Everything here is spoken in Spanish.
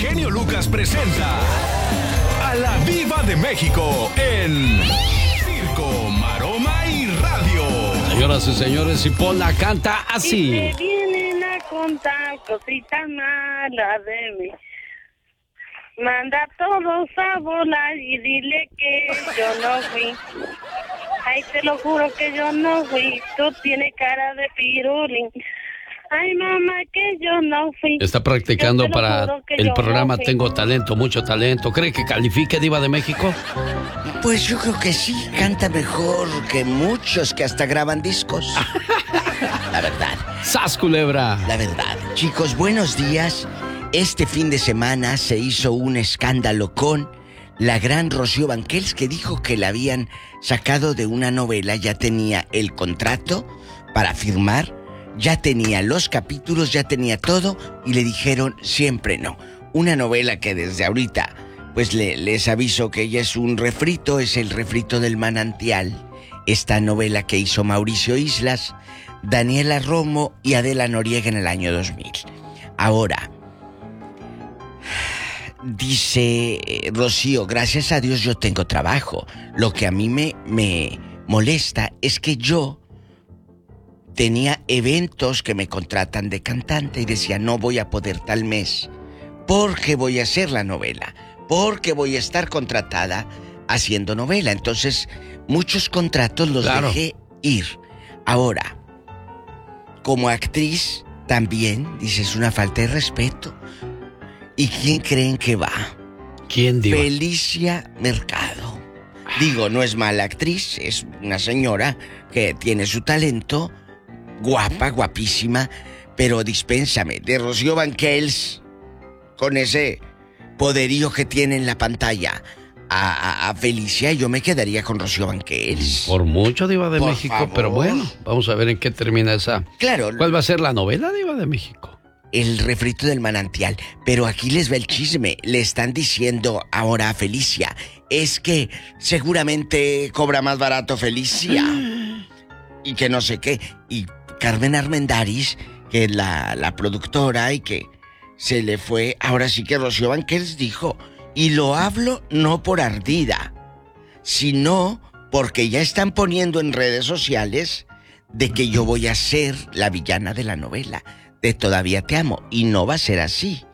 genio Lucas presenta a la Viva de México en Circo, Maroma y Radio. Señoras y señores, Cipolla canta así. Y te vienen a contar cositas malas de mí. Manda a todos a volar y dile que yo no fui. Ay, te lo juro que yo no fui. Tú tienes cara de pirulín. Ay, mamá, que yo no fui. Está practicando para el programa no Tengo Talento, mucho talento. ¿Cree que califique, Diva de México? Pues yo creo que sí, canta mejor que muchos que hasta graban discos. La verdad. ¡Sas, culebra! La verdad. Chicos, buenos días. Este fin de semana se hizo un escándalo con la gran Rocío Banquels, que dijo que la habían sacado de una novela. Ya tenía el contrato para firmar, ya tenía los capítulos, ya tenía todo, y le dijeron siempre no. Una novela que desde ahorita, pues les aviso que ella es un refrito, es el refrito del Manantial. Esta novela que hizo Mauricio Islas, Daniela Romo y Adela Noriega en el año 2000. Ahora, dice Rocío, gracias a Dios yo tengo trabajo. Lo que a mí me molesta es que yo tenía eventos que me contratan de cantante y decía, no voy a poder tal mes porque voy a hacer la novela, porque voy a estar contratada haciendo novela. Entonces, muchos contratos los dejé ir. Ahora, como actriz, también, dices, una falta de respeto. ¿Y quién creen que va? ¿Quién, Diva? Felicia Mercado. Digo, no es mala actriz, es una señora que tiene su talento, guapa, guapísima, pero dispénsame, de Rocío Banquels, con ese poderío que tiene en la pantalla, a Felicia, yo me quedaría con Rocío Banquels. Por mucho, Diva de Por México, favor. pero bueno, vamos a ver en qué termina esa. Claro. ¿Cuál va a ser la novela, Diva de México? El refrito del Manantial. Pero aquí les va el chisme. Le están diciendo ahora a Felicia, es que seguramente cobra más barato Felicia. Y que no sé qué. Y Carmen Armendáriz, que es la productora, y que se le fue. Ahora sí que Rocío Banquels dijo, y lo hablo no por ardida, sino porque ya están poniendo en redes sociales de que yo voy a ser la villana de la novela de Todavía Te Amo, y no va a ser así.